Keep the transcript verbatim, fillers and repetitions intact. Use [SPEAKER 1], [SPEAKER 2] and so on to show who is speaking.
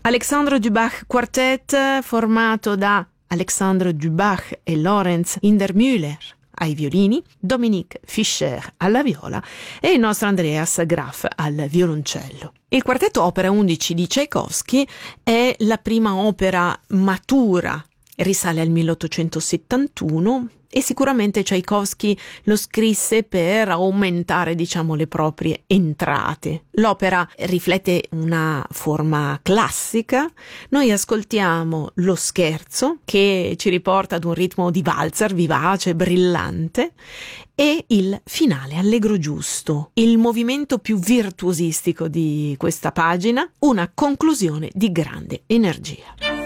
[SPEAKER 1] Alexandre Dubach Quartet, formato da Alexandre Dubach e Lorenz Hindermüller ai violini, Dominique Fischer alla viola e il nostro Andreas Graf al violoncello. Il quartetto opera undici di Tchaikovsky è la prima opera matura, risale al milleottocentosettantuno e sicuramente Tchaikovsky lo scrisse per aumentare, diciamo, le proprie entrate. L'opera riflette una forma classica. Noi ascoltiamo lo scherzo che ci riporta ad un ritmo di valzer vivace, brillante, e il finale allegro giusto, il movimento più virtuosistico di questa pagina, una conclusione di grande energia.